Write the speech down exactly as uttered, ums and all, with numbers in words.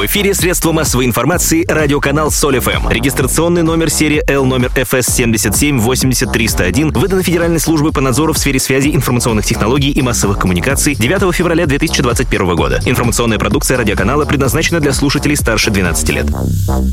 В эфире средства массовой информации радиоканал Соль эф эм. Регистрационный номер серии L номер эф эс семьдесят семь восемьдесят триста один выдан Федеральной службой по надзору в сфере связи, информационных технологий и массовых коммуникаций девятого февраля две тысячи двадцать первого года. Информационная продукция радиоканала предназначена для слушателей старше двенадцати лет.